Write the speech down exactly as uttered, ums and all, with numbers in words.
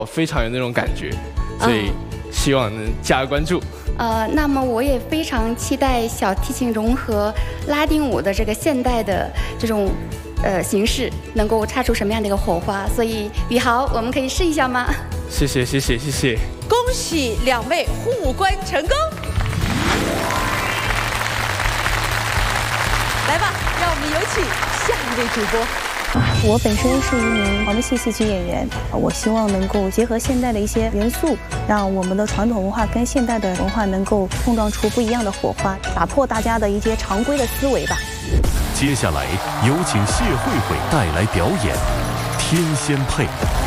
我非常有那种感觉，所以希望能加个关注。 呃，那么我也非常期待小提琴融合拉丁舞的这个现代的这种呃形式，能够擦出什么样的一个火花。所以宇豪，我们可以试一下吗？ 谢谢谢谢谢谢， 恭喜两位互关成功。来吧，让我们有请下一位主播。 我本身是一名黄梅戏戏曲演员，我希望能够结合现代的一些元素，让我们的传统文化跟现代的文化能够碰撞出不一样的火花，打破大家的一些常规的思维吧。 接下来有请谢慧慧带来表演《天仙配》。